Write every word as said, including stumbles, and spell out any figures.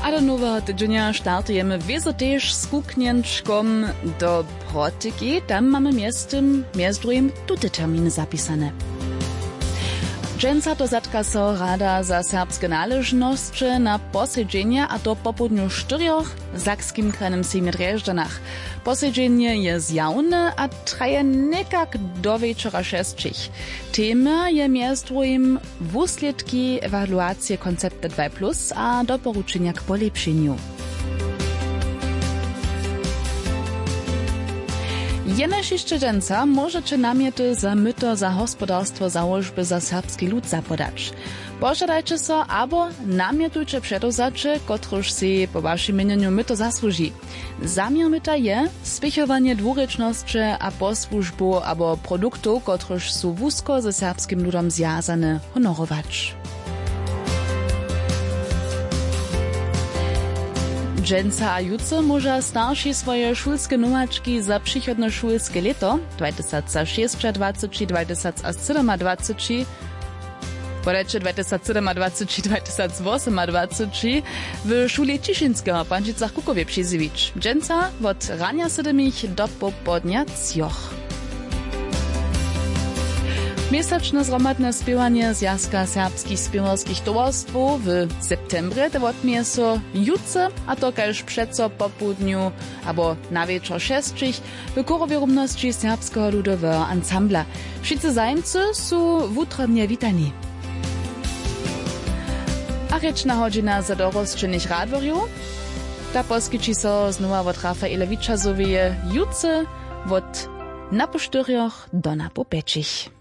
A do nowego tygodnia startujemy wiedzę też z kuknięczkom do Protyki. Tam mamy miestem, między drugim tutaj terminy zapisane. Dżęca to zatka so Rada za serbskie należności na posiedzenie, a to po południu czterech w Sakskim krajnym sejmie Drjeżdżanach. Posiedzenie je zjawne, a traje nekak do wieczora šestich. Tema je między drugim wusledki ewaluacji konceptu dwa plus, a doporuczenia k polepszeniu. Jenež jeszcze dżęca możecie namiety za myto za gospodarstwo założby za serbski lud zapodać. Pożadajcie so, abo namietujcie przedozacze, kotruż si po waszym imieniu myto zasłuży. Zamiar myta je spěchowanie dwurečnosti a posłużbu abo produktów, kotruż su wusko ze serbskim ludom zjazane honorować. Dżęca a juce może starsi swoje szulskie numaczki za przychodne szulskie leto dwa tysiące šestnadvajset dwa tysiące sedemnadvajset, podajcie dwa tysiące sedemnadvajset dwa tysiące osiemnadvajset w szuli Ciszynskiego Pańczycach Kukowie przyzywić. Dżęca od rania siedemich do popołudnia cioch. Miesięczne zromadne śpiewanie Związka Serbskich Śpiewarskich Towarstwów w septembrze to odmie so juce, a to kaž przeco po południu albo na wieczór šestich w chorowej rumności serbskiego ludowego ansambla. Wszyscy zajmcy są wutrobnie witani. A rečna hodźina za dorosčených radworjów ta poskyči so znowa od Rafaela Wiczazowie juce od na po štyrjoch do na po pečich.